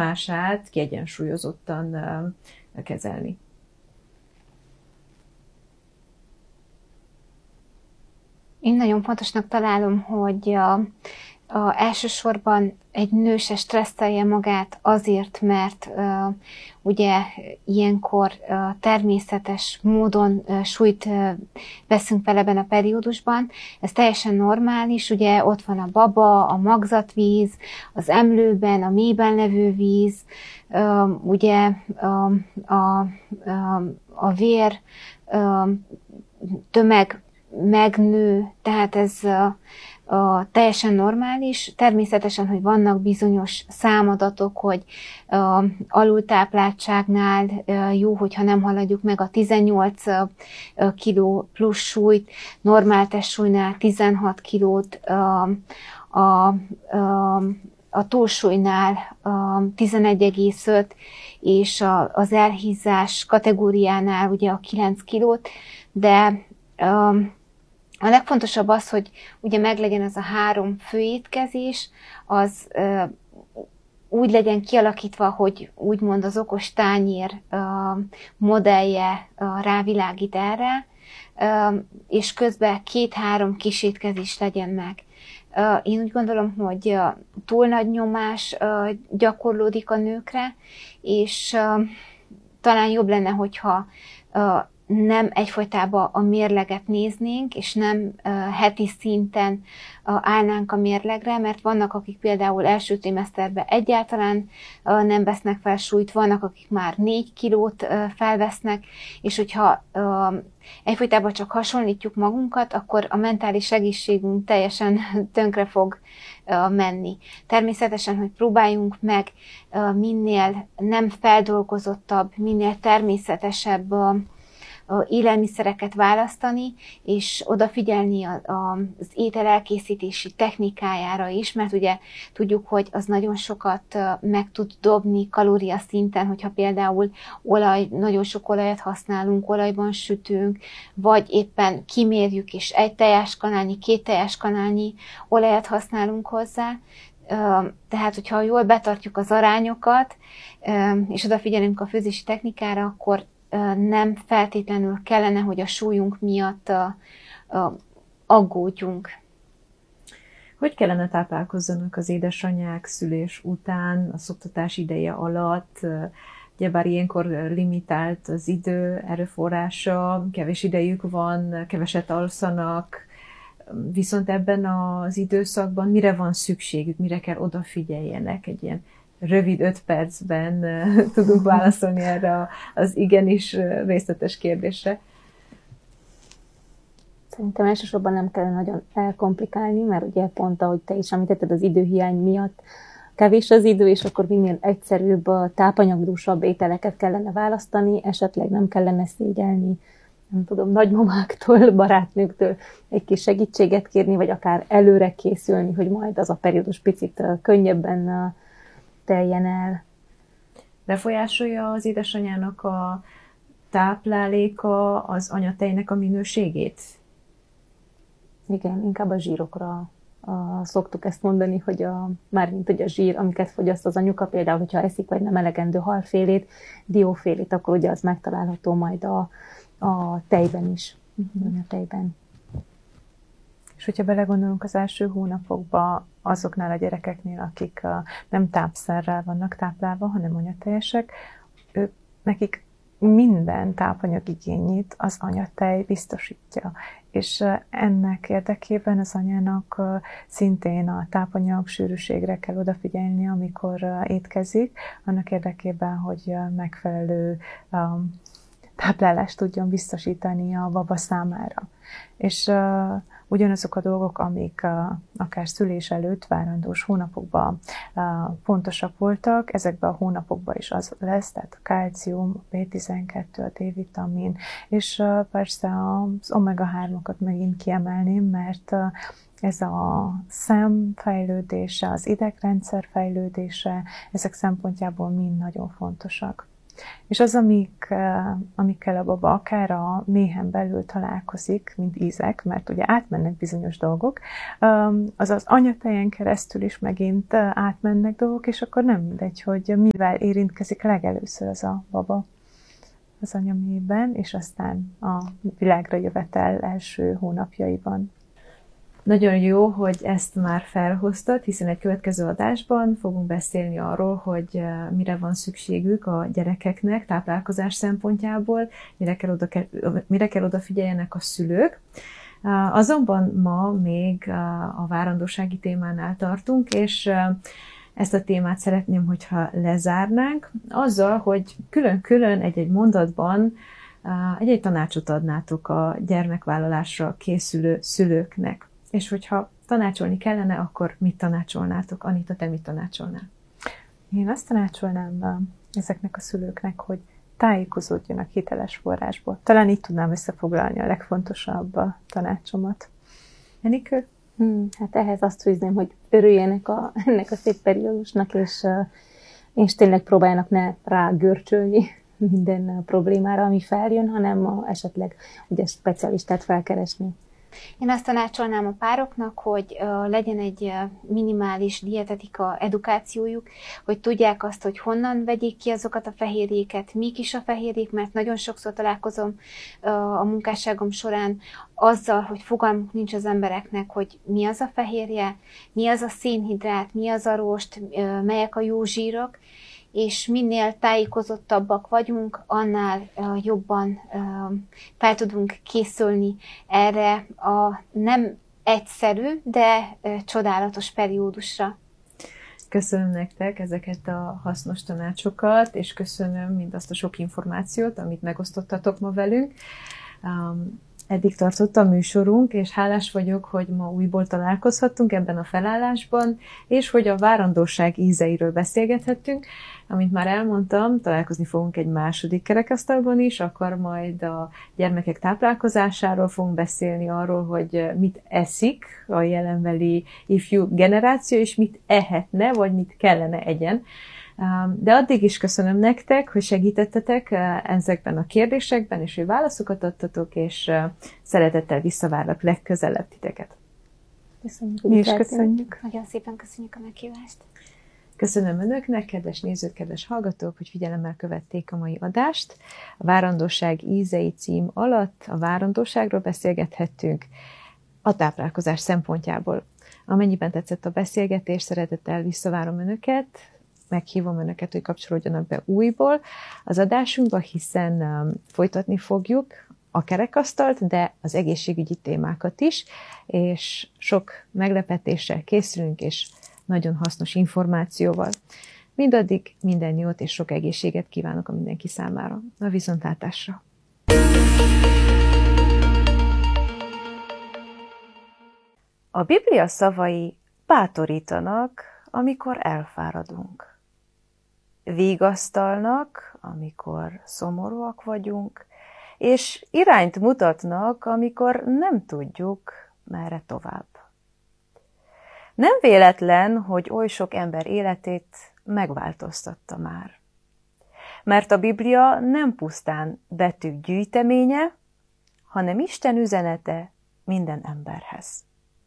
nyomását kiegyensúlyozottan kezelni. Én nagyon fontosnak találom, hogy elsősorban egy nő se stresszelje magát azért, mert ugye ilyenkor természetes módon súlyt veszünk fel ebben a periódusban. Ez teljesen normális, ugye ott van a baba, a magzatvíz, az emlőben, a mélyben levő víz, ugye a vér tömeg megnő, tehát ez teljesen normális. Természetesen, hogy vannak bizonyos számadatok, hogy alultápláltságnál jó, hogyha nem haladjuk meg a 18 kg plusz súlyt, normál testsúlynál 16 kilót, a túlsúlynál 11,5, és az elhízás kategóriánál ugye a 9 kilót, de a legfontosabb az, hogy ugye meglegyen ez a 3 főétkezés, az úgy legyen kialakítva, hogy úgymond az okos tányér modellje rávilágít erre, és közben 2-3 kisétkezés legyen meg. Én úgy gondolom, hogy túl nagy nyomás gyakorlódik a nőkre, és talán jobb lenne, hogyha nem egyfolytában a mérleget néznénk, és nem heti szinten állnánk a mérlegre, mert vannak, akik például első trimeszterben egyáltalán nem vesznek fel súlyt, vannak, akik már 4 kilót felvesznek, és hogyha egyfolytában csak hasonlítjuk magunkat, akkor a mentális egészségünk teljesen tönkre fog menni. Természetesen, hogy próbáljunk meg minél nem feldolgozottabb, minél természetesebb élelmiszereket választani, és odafigyelni az étel elkészítési technikájára is, mert ugye tudjuk, hogy az nagyon sokat meg tud dobni kalóriaszinten, hogyha például nagyon sok olajat használunk, olajban sütünk, vagy éppen kimérjük, és 1 tejáskanálnyi, 2 tejáskanálnyi olajat használunk hozzá. Tehát, hogyha jól betartjuk az arányokat, és odafigyelünk a főzési technikára, akkor nem feltétlenül kellene, hogy a súlyunk miatt aggódjunk. Hogy kellene táplálkozzanak az édesanyák szülés után, a szoptatás ideje alatt? Ugyebár ilyenkor limitált az idő, erőforrása, kevés idejük van, keveset alszanak, viszont ebben az időszakban mire van szükségük, mire kell odafigyeljenek? Egy ilyen rövid 5 percben tudunk válaszolni erre az igenis részletes kérdésre. Szerintem elsősorban nem kell nagyon elkomplikálni, mert ugye pont ahogy te is említetted, az időhiány miatt kevés az idő, és akkor minél egyszerűbb, tápanyagdúsabb ételeket kellene választani, esetleg nem kellene szégyelni, nem tudom, nagymamáktól, barátnőktől egy kis segítséget kérni, vagy akár előre készülni, hogy majd az a periódus picit könnyebben teljen el. Befolyásolja az édesanyának a tápláléka az anyatejnek a minőségét? Igen, inkább a zsírokra szoktuk ezt mondani, hogy mármint hogy a zsír, amiket fogyaszt az anyuka, például, hogyha eszik vagy nem elegendő halfélét, diófélét, akkor ugye az megtalálható majd a tejben is. A tejben. És hogyha belegondolunk az első hónapokban azoknál a gyerekeknél, akik nem tápszerrel vannak táplálva, hanem anyatejesek, nekik minden tápanyagigényét az anyatej biztosítja. És ennek érdekében az anyának szintén a tápanyag sűrűségre kell odafigyelni, amikor étkezik, annak érdekében, hogy megfelelő táplálást tudjon biztosítani a baba számára. És ugyanazok a dolgok, amik akár szülés előtt, várandós hónapokban fontosak voltak, ezekben a hónapokban is az lesz, tehát a kalcium, a B12, a D-vitamin, és persze az omega-3-okat megint kiemelném, mert ez a szem fejlődése, az idegrendszer fejlődése, ezek szempontjából mind nagyon fontosak. És az, amikkel a baba akár a méhen belül találkozik, mint ízek, mert ugye átmennek bizonyos dolgok, az anyatejen keresztül is megint átmennek dolgok, és akkor nem mindegy, hogy mivel érintkezik legelőször az a baba az anyaméhben, és aztán a világra jövetel első hónapjaiban. Nagyon jó, hogy ezt már felhoztad, hiszen egy következő adásban fogunk beszélni arról, hogy mire van szükségük a gyerekeknek táplálkozás szempontjából, mire kell odafigyeljenek a szülők. Azonban ma még a várandósági témánál tartunk, és ezt a témát szeretném, hogyha lezárnánk, azzal, hogy külön-külön egy-egy mondatban egy-egy tanácsot adnátok a gyermekvállalásra készülő szülőknek. És hogyha tanácsolni kellene, akkor mit tanácsolnátok? Anita, te mit tanácsolnál? Én azt tanácsolnám ezeknek a szülőknek, hogy tájékozódjanak hiteles forrásból. Talán így tudnám összefoglalni a legfontosabb tanácsomat. Enikő? Hát ehhez azt fűzném, hogy örüljenek ennek a szép periódusnak, és tényleg próbáljanak ne rágörcsölni minden problémára, ami feljön, hanem esetleg ugye specialistát felkeresni. Én azt tanácsolnám a pároknak, hogy legyen egy minimális dietetika edukációjuk, hogy tudják azt, hogy honnan vegyék ki azokat a fehérjéket, mik is a fehérjék, mert nagyon sokszor találkozom a munkásságom során azzal, hogy fogalmuk nincs az embereknek, hogy mi az a fehérje, mi az a szénhidrát, mi az a rost, melyek a jó zsírok, és minél tájékozottabbak vagyunk, annál jobban fel tudunk készülni erre a nem egyszerű, de csodálatos periódusra. Köszönöm nektek ezeket a hasznos tanácsokat, és köszönöm mindazt a sok információt, amit megosztottatok ma velünk. Eddig tartott a műsorunk, és hálás vagyok, hogy ma újból találkozhattunk ebben a felállásban, és hogy a várandóság ízeiről beszélgethettünk. Amint már elmondtam, találkozni fogunk egy második kerekasztalban is, akkor majd a gyermekek táplálkozásáról fogunk beszélni, arról, hogy mit eszik a jelenbeli ifjú generáció, és mit ehetne, vagy mit kellene egyen. De addig is köszönöm nektek, hogy segítettetek ezekben a kérdésekben, és hogy válaszokat adtatok, és szeretettel visszavárlak legközelebb titeket. Köszönjük. Mi is köszönjük. Nagyon szépen köszönjük a meghívást. Köszönöm önöknek, kedves nézők, kedves hallgatók, hogy figyelemmel követték a mai adást. A Várandóság ízei cím alatt a várandóságról beszélgethettünk a táplálkozás szempontjából. Amennyiben tetszett a beszélgetés, szeretettel visszavárom önöket, meghívom önöket, hogy kapcsolódjanak be újból az adásunkba, hiszen folytatni fogjuk a kerekasztalt, de az egészségügyi témákat is, és sok meglepetéssel készülünk, és nagyon hasznos információval. Mindaddig minden jót és sok egészséget kívánok a mindenki számára. A viszontlátásra! A Biblia szavai bátorítanak, amikor elfáradunk. Vigasztalnak, amikor szomorúak vagyunk, és irányt mutatnak, amikor nem tudjuk, merre tovább. Nem véletlen, hogy oly sok ember életét megváltoztatta már. Mert a Biblia nem pusztán betűk gyűjteménye, hanem Isten üzenete minden emberhez.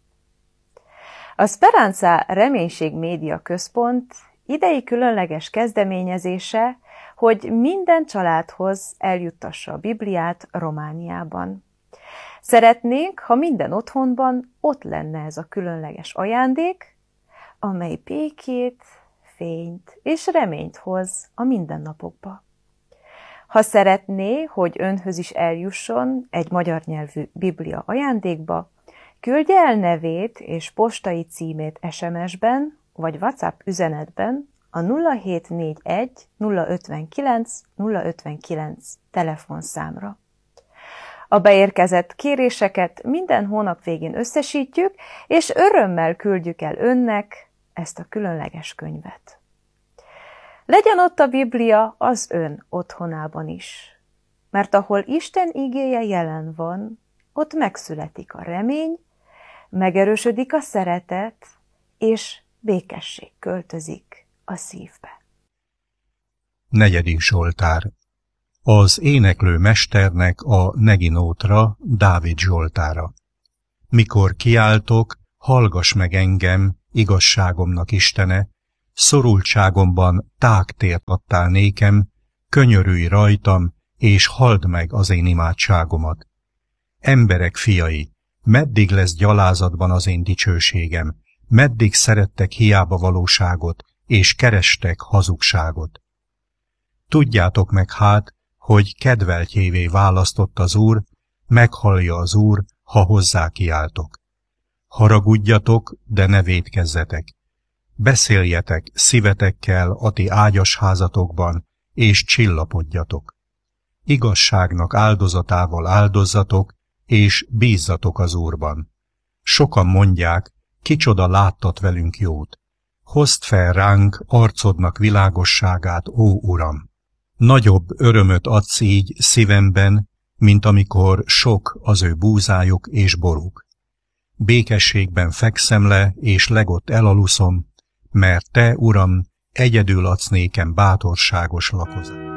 A Speranza Reménység Média Központ idei különleges kezdeményezése, hogy minden családhoz eljuttassa a Bibliát Romániában. Szeretnénk, ha minden otthonban ott lenne ez a különleges ajándék, amely békét, fényt és reményt hoz a mindennapokba. Ha szeretné, hogy önhöz is eljusson egy magyar nyelvű Biblia ajándékba, küldje el nevét és postai címét SMS-ben vagy WhatsApp üzenetben a 0741 059 059 telefonszámra. A beérkezett kéréseket minden hónap végén összesítjük, és örömmel küldjük el önnek ezt a különleges könyvet. Legyen ott a Biblia az ön otthonában is, mert ahol Isten igéje jelen van, ott megszületik a remény, megerősödik a szeretet, és békesség költözik a szívbe. 4. Zsoltár. Az éneklő mesternek a neginótra, Dávid zsoltára. Mikor kiáltok, hallgass meg engem, igazságomnak Istene, szorultságomban tágtért adtál nékem, könyörülj rajtam, és halld meg az én imádságomat. Emberek fiai, meddig lesz gyalázatban az én dicsőségem, meddig szerettek hiába valóságot, és kerestek hazugságot. Tudjátok meg hát, hogy kedveltjévé választott az Úr, meghallja az Úr, ha hozzá kiáltok. Haragudjatok, de ne vétkezzetek. Beszéljetek szívetekkel a ti ágyas házatokban, és csillapodjatok. Igazságnak áldozatával áldozzatok, és bízzatok az Úrban. Sokan mondják, kicsoda láttat velünk jót. Hozd fel ránk arcodnak világosságát, ó Uram! Nagyobb örömöt adsz így szívemben, mint amikor sok az ő búzájuk és boruk. Békességben fekszem le, és legott elaluszom, mert te, Uram, egyedül adsz nékem bátorságos lakozást.